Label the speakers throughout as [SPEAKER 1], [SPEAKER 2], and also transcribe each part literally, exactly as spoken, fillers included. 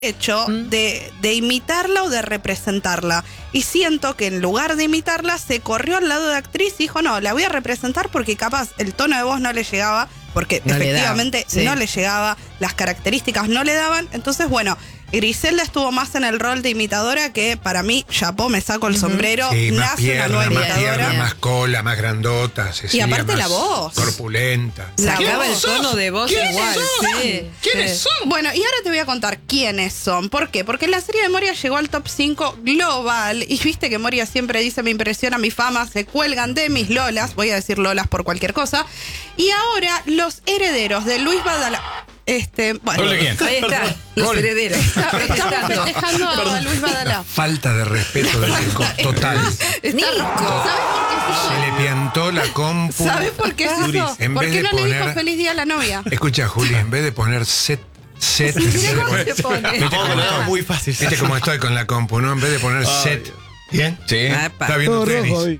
[SPEAKER 1] hecho ¿Mm? de, de imitarla o de representarla. Y siento que en lugar de imitarla, se corrió al lado de actriz y dijo, no, la voy a representar porque capaz el tono de voz no le llegaba, porque no efectivamente le sí. no le llegaba, las características no le daban. Entonces, bueno, Griselda estuvo más en el rol de imitadora, que para mí, chapó, me saco el sombrero,
[SPEAKER 2] sí,
[SPEAKER 1] nace
[SPEAKER 2] más pierna,
[SPEAKER 1] una nueva
[SPEAKER 2] más
[SPEAKER 1] imitadora.
[SPEAKER 2] Pierna, más cola, más grandota, Cecilia,
[SPEAKER 1] y aparte
[SPEAKER 2] más
[SPEAKER 1] la voz.
[SPEAKER 2] corpulenta.
[SPEAKER 3] Sacaba el tono de voz igual. Sí,
[SPEAKER 1] ¿Quiénes sí. son? Bueno, y ahora te voy a contar quiénes son. ¿Por qué? Porque la serie de Moria llegó al top cinco global. Y viste que Moria siempre dice, me impresiona mi fama, se cuelgan de mis lolas. Voy a decir lolas por cualquier cosa. Y ahora los herederos de Luis Badalá. Este, bueno,
[SPEAKER 4] ahí
[SPEAKER 3] está, los
[SPEAKER 4] Gol.
[SPEAKER 3] herederos.
[SPEAKER 1] Estamos festejando a Luis Badalá.
[SPEAKER 2] Falta de respeto del Nico, total.
[SPEAKER 1] Está rojo. ¿Sabes por qué es eso?
[SPEAKER 2] Se le piantó la compu.
[SPEAKER 1] ¿Sabes por qué es eso?
[SPEAKER 2] En
[SPEAKER 1] ¿Por
[SPEAKER 2] vez
[SPEAKER 1] qué
[SPEAKER 2] de
[SPEAKER 1] no
[SPEAKER 2] poner,
[SPEAKER 1] le dijo feliz día a la novia?
[SPEAKER 2] Escucha, Juli, en vez de poner set, set,
[SPEAKER 1] Sí,
[SPEAKER 2] en vez de
[SPEAKER 1] ¿cómo
[SPEAKER 2] poner,
[SPEAKER 1] se pone?
[SPEAKER 2] ¿viste cómo
[SPEAKER 4] No,
[SPEAKER 2] estoy?
[SPEAKER 4] muy fácil.
[SPEAKER 2] ¿Viste cómo estoy con la compu, no? En vez de poner set. ¿Bien?
[SPEAKER 4] Sí.
[SPEAKER 2] Está viendo tenis.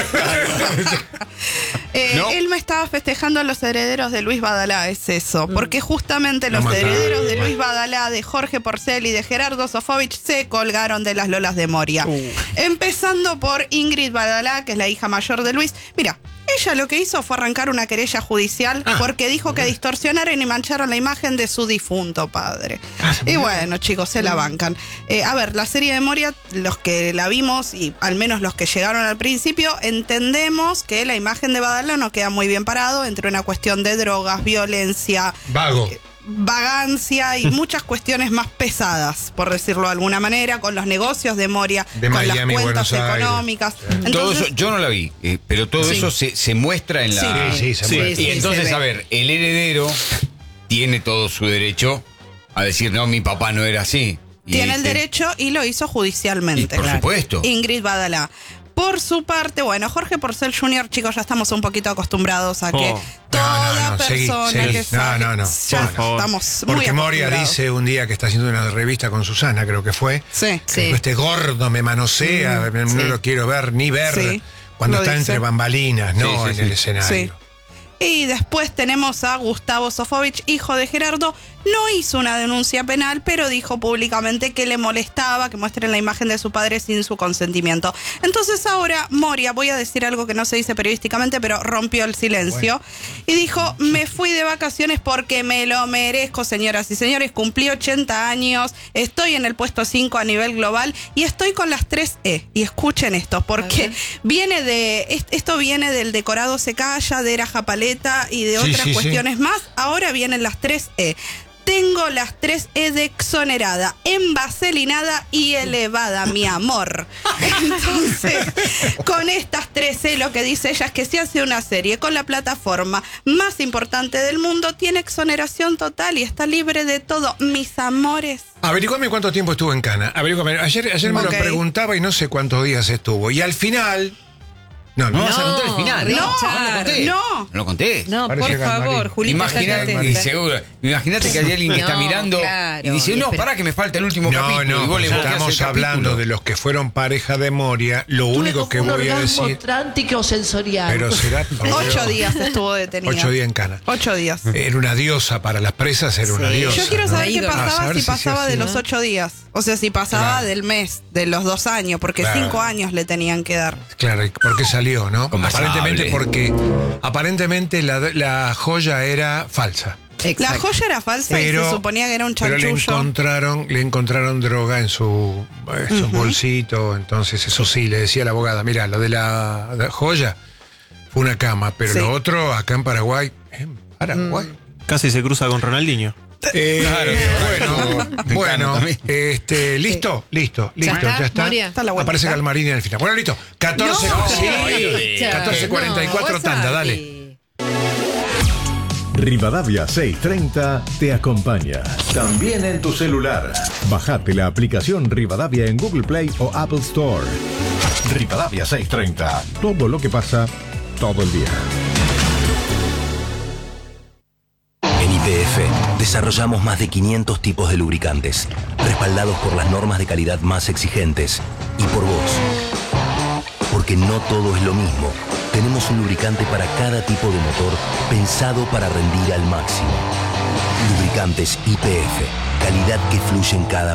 [SPEAKER 1] Eh,
[SPEAKER 4] No.
[SPEAKER 1] Él me estaba festejando a los herederos de Luis Badalá, es eso. Porque justamente
[SPEAKER 2] Lo
[SPEAKER 1] los
[SPEAKER 2] mataron.
[SPEAKER 1] herederos de Luis Badalá, de Jorge Porcel y de Gerardo Sofovich se colgaron de las lolas de Moria.
[SPEAKER 4] Uh.
[SPEAKER 1] Empezando por Ingrid Badalá, que es la hija mayor de Luis. Mira, ella lo que hizo fue arrancar una querella judicial
[SPEAKER 2] Ah.
[SPEAKER 1] porque dijo que distorsionaron y mancharon la imagen de su difunto padre.
[SPEAKER 2] Ah, se
[SPEAKER 1] y
[SPEAKER 2] murió.
[SPEAKER 1] bueno, chicos, se la bancan. Eh, a ver, la serie de Moria, los que la vimos y al menos los que llegaron al principio, entendemos que la imagen de Badalá no queda muy bien parado entre una cuestión de drogas, violencia,
[SPEAKER 2] Vago.
[SPEAKER 1] vagancia y muchas cuestiones más pesadas, por decirlo de alguna manera, con los negocios de Moria,
[SPEAKER 2] De
[SPEAKER 1] con
[SPEAKER 2] Miami,
[SPEAKER 1] las cuentas
[SPEAKER 2] Buenos Aires.
[SPEAKER 1] económicas. Entonces,
[SPEAKER 5] Todo eso, yo no la vi, eh, pero todo
[SPEAKER 1] Sí.
[SPEAKER 5] eso se, se muestra en la...
[SPEAKER 2] Sí, sí, se
[SPEAKER 3] Sí,
[SPEAKER 2] muere.
[SPEAKER 3] sí.
[SPEAKER 5] Y entonces,
[SPEAKER 3] se ve.
[SPEAKER 5] a ver, el heredero tiene todo su derecho a decir, no, mi papá no era así. Y
[SPEAKER 1] tiene el
[SPEAKER 5] este-
[SPEAKER 1] derecho y lo hizo judicialmente.
[SPEAKER 5] Y por
[SPEAKER 1] Claro.
[SPEAKER 5] supuesto.
[SPEAKER 1] Ingrid Badalá. Por su parte, bueno, Jorge Porcel junior, chicos, ya estamos un poquito acostumbrados a que
[SPEAKER 4] Oh.
[SPEAKER 1] toda
[SPEAKER 2] No, no, no, seguí,
[SPEAKER 1] persona
[SPEAKER 2] seguí.
[SPEAKER 1] que
[SPEAKER 2] No,
[SPEAKER 1] sale,
[SPEAKER 2] no, no,
[SPEAKER 1] ya
[SPEAKER 2] por
[SPEAKER 4] favor.
[SPEAKER 1] estamos muy
[SPEAKER 2] Porque Moria
[SPEAKER 1] acostumbrados.
[SPEAKER 2] dice un día que está haciendo una revista con Susana, creo que fue.
[SPEAKER 1] Sí.
[SPEAKER 3] Sí.
[SPEAKER 2] que este gordo me manosea, no
[SPEAKER 3] sí.
[SPEAKER 2] lo quiero ver ni ver.
[SPEAKER 1] Sí,
[SPEAKER 2] cuando
[SPEAKER 1] lo
[SPEAKER 2] está
[SPEAKER 1] dice.
[SPEAKER 2] entre bambalinas, no
[SPEAKER 5] Sí, sí,
[SPEAKER 2] en
[SPEAKER 5] sí.
[SPEAKER 2] el escenario.
[SPEAKER 1] Sí. Y después tenemos a Gustavo Sofovich, hijo de Gerardo. No hizo una denuncia penal, pero dijo públicamente que le molestaba que muestren la imagen de su padre sin su consentimiento. Entonces ahora Moria, voy a decir algo que no se dice periodísticamente, pero rompió el silencio. Y dijo, me fui de vacaciones porque me lo merezco, señoras y señores. Cumplí ochenta años, estoy en el puesto cinco a nivel global y estoy con las tres E. Y escuchen esto, porque viene de est- esto viene del decorado se calla, de Era Japaleta y de
[SPEAKER 2] Sí,
[SPEAKER 1] otras
[SPEAKER 2] sí, sí.
[SPEAKER 1] cuestiones más. Ahora vienen las tres E. Tengo las tres E de exonerada, envaselinada y elevada, mi amor. Entonces, con estas tres E, lo que dice ella es que si hace una serie con la plataforma más importante del mundo, tiene exoneración total y está libre de todo. Mis amores.
[SPEAKER 2] Averiguame cuánto tiempo estuvo en Cana. Averiguame. Ayer, ayer me
[SPEAKER 1] Ok.
[SPEAKER 2] lo preguntaba y no sé cuántos días estuvo. Y al final. No, no.
[SPEAKER 5] No vas a contar el final.
[SPEAKER 3] No,
[SPEAKER 5] No, no lo conté.
[SPEAKER 1] no.
[SPEAKER 5] No lo conté.
[SPEAKER 3] No,
[SPEAKER 2] Parece
[SPEAKER 3] por
[SPEAKER 2] Galmarín.
[SPEAKER 3] favor, Julita.
[SPEAKER 5] Imagínate,
[SPEAKER 3] sácate.
[SPEAKER 5] y seguro, imagínate que hay alguien que está
[SPEAKER 3] No,
[SPEAKER 5] mirando
[SPEAKER 3] claro,
[SPEAKER 5] y dice, no,
[SPEAKER 3] espera.
[SPEAKER 5] pará que me falta el último
[SPEAKER 2] No,
[SPEAKER 5] capítulo.
[SPEAKER 2] no,
[SPEAKER 5] y vos le
[SPEAKER 2] pues
[SPEAKER 5] buscás
[SPEAKER 2] estamos
[SPEAKER 5] el
[SPEAKER 2] hablando
[SPEAKER 5] capítulo.
[SPEAKER 2] de los que fueron pareja de Moria. Lo único que voy a decir.
[SPEAKER 6] Trántico-sensorial.
[SPEAKER 2] Pero será.
[SPEAKER 1] Ocho días estuvo detenida.
[SPEAKER 2] Ocho días en Cana.
[SPEAKER 1] Ocho días.
[SPEAKER 2] Era una diosa para las presas, era una
[SPEAKER 3] Sí.
[SPEAKER 2] diosa.
[SPEAKER 1] Yo quiero
[SPEAKER 2] ¿no?
[SPEAKER 1] saber qué
[SPEAKER 3] Ídola.
[SPEAKER 2] A
[SPEAKER 1] pasaba
[SPEAKER 2] saber
[SPEAKER 1] si
[SPEAKER 2] si se
[SPEAKER 1] pasaba de
[SPEAKER 2] hacía.
[SPEAKER 1] los ocho días. O sea, si pasaba
[SPEAKER 2] Claro.
[SPEAKER 1] del mes, de los dos años, porque
[SPEAKER 2] Claro.
[SPEAKER 1] cinco años le tenían que dar.
[SPEAKER 2] Claro, ¿y por qué salió, no?
[SPEAKER 5] Conversable.
[SPEAKER 2] Aparentemente porque aparentemente la, la joya era falsa.
[SPEAKER 1] La
[SPEAKER 3] Exacto.
[SPEAKER 1] joya era falsa y se suponía que era un
[SPEAKER 2] pero le
[SPEAKER 1] chanchullo.
[SPEAKER 2] encontraron, le encontraron droga en su, en su bolsito, entonces eso sí, le decía a la abogada, mira, lo de la, la joya fue una cama, pero
[SPEAKER 1] Sí.
[SPEAKER 2] lo otro acá en Paraguay, en Paraguay.
[SPEAKER 4] Casi se cruza con Ronaldinho.
[SPEAKER 2] Eh,
[SPEAKER 5] Claro,
[SPEAKER 2] bueno,
[SPEAKER 5] Mecano
[SPEAKER 2] bueno,
[SPEAKER 5] también.
[SPEAKER 2] este, listo, listo, listo,
[SPEAKER 3] está,
[SPEAKER 2] ya está.
[SPEAKER 3] Moria?
[SPEAKER 1] Está la vuelta.
[SPEAKER 2] Aparece Galmarini en el final. Bueno, listo. catorce,
[SPEAKER 1] No.
[SPEAKER 2] sí,
[SPEAKER 3] Ya.
[SPEAKER 2] catorce cuarenta y cuatro
[SPEAKER 3] No,
[SPEAKER 2] tanda,
[SPEAKER 3] vos
[SPEAKER 2] dale.
[SPEAKER 3] sabés.
[SPEAKER 7] Rivadavia seiscientos treinta te acompaña. También en tu celular. Bajate la aplicación Rivadavia en Google Play o Apple Store. Rivadavia seiscientos treinta. Todo lo que pasa todo el día.
[SPEAKER 8] En Y P F desarrollamos más de quinientos tipos de lubricantes, respaldados por las normas de calidad más exigentes y por vos. Porque no todo es lo mismo. Tenemos un lubricante para cada tipo de motor pensado para rendir al máximo. Lubricantes Y P F. Calidad que fluye en cada